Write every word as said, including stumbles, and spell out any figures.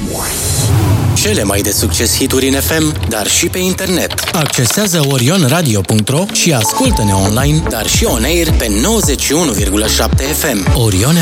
Cele mai de succes hituri în F M, dar și pe internet. Accesează orion radio punct ro și ascultă-ne online, dar și on air pe nouăzeci și unu virgulă șapte F M. Orion